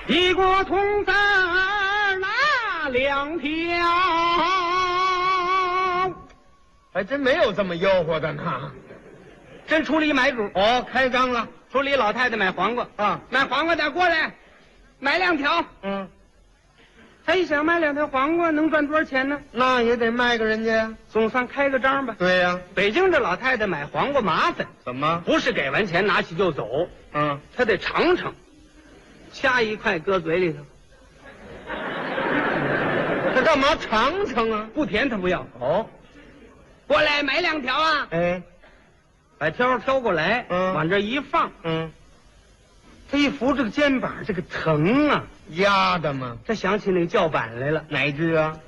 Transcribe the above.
一锅铜子拿2条， 还真没有这么吆喝的呢。 真出了一买主， 哦，开张了出了一老太太买黄瓜啊！ 买黄瓜的过来，买2条。 嗯， 他一想买2条黄瓜能赚多少钱呢？ 那也得卖给人家呀。 总算开个张吧。 对呀、 北京这老太太买黄瓜麻烦， 怎么？ 不是给完钱拿起就走， 嗯， 她得尝尝，掐一块搁嘴里头， 他干嘛尝尝啊？ 不甜她不要。 哦， 过来买2条啊！ 哎， 把挑过来，往这一放，他一扶这个肩膀，这个疼啊！ 压的吗？ 他想起那个叫板来了。 哪句啊？